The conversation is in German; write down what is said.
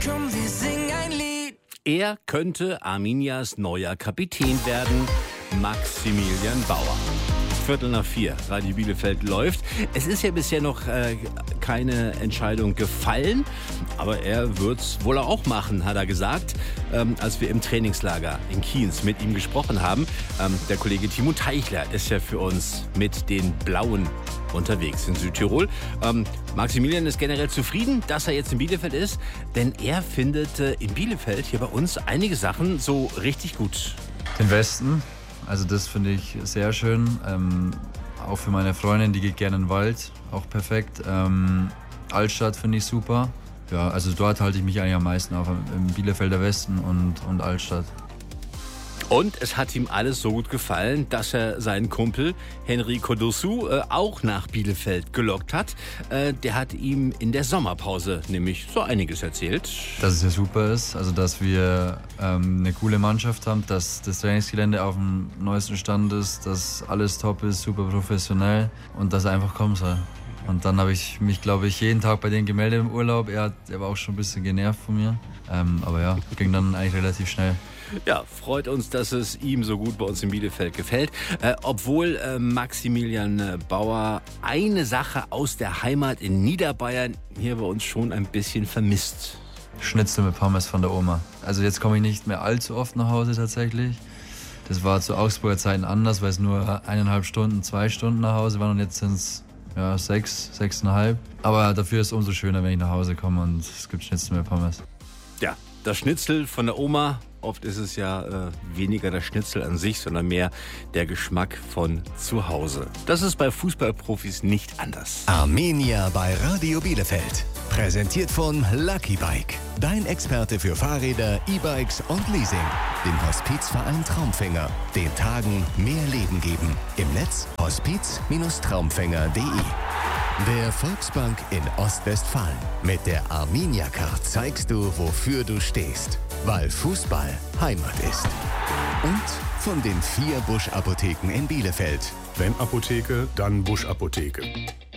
Komm, wir singen ein Lied. Er könnte Arminias neuer Kapitän werden, Maximilian Bauer. 3:45, Radio Bielefeld läuft. Es ist ja bisher noch keine Entscheidung gefallen, aber er wird's wohl auch machen, hat er gesagt, als wir im Trainingslager in Kienz mit ihm gesprochen haben. Der Kollege Timo Teichler ist ja für uns mit den Blauen unterwegs in Südtirol. Maximilian ist generell zufrieden, dass er jetzt in Bielefeld ist, denn er findet in Bielefeld hier bei uns einige Sachen so richtig gut. Den Westen, also das finde ich sehr schön. Auch für meine Freundin, die geht gerne in den Wald, auch perfekt. Altstadt finde ich super. Ja, also dort halte ich mich eigentlich am meisten auf, im Bielefelder Westen und Altstadt. Und es hat ihm alles so gut gefallen, dass er seinen Kumpel Henry Kodosu auch nach Bielefeld gelockt hat. Der hat ihm in der Sommerpause nämlich so einiges erzählt. Dass es ja super ist, also dass wir eine coole Mannschaft haben, dass das Trainingsgelände auf dem neuesten Stand ist, dass alles top ist, super professionell und dass er einfach kommen soll. Und dann habe ich mich, glaube ich, jeden Tag bei denen gemeldet im Urlaub. Er war auch schon ein bisschen genervt von mir, aber ja, ging dann eigentlich relativ schnell. Ja, freut uns, dass es ihm so gut bei uns in Bielefeld gefällt. Obwohl Maximilian Bauer eine Sache aus der Heimat in Niederbayern hier bei uns schon ein bisschen vermisst. Schnitzel mit Pommes von der Oma. Also jetzt komme ich nicht mehr allzu oft nach Hause tatsächlich. Das war zu Augsburger Zeiten anders, weil es nur 1,5 Stunden, 2 Stunden nach Hause waren und jetzt sind es 6,5. Aber dafür ist es umso schöner, wenn ich nach Hause komme und es gibt Schnitzel mit Pommes. Ja, das Schnitzel von der Oma. Oft ist es ja weniger der Schnitzel an sich, sondern mehr der Geschmack von zu Hause. Das ist bei Fußballprofis nicht anders. Arminia bei Radio Bielefeld. Präsentiert von Lucky Bike. Dein Experte für Fahrräder, E-Bikes und Leasing. Dem Hospizverein Traumfänger. Den Tagen mehr Leben geben. Im Netz hospiz-traumfänger.de. Der Volksbank in Ostwestfalen. Mit der Arminia-Card zeigst du, wofür du stehst. Weil Fußball Heimat ist. Und von den 4 Busch-Apotheken in Bielefeld. Wenn Apotheke, dann Busch-Apotheke.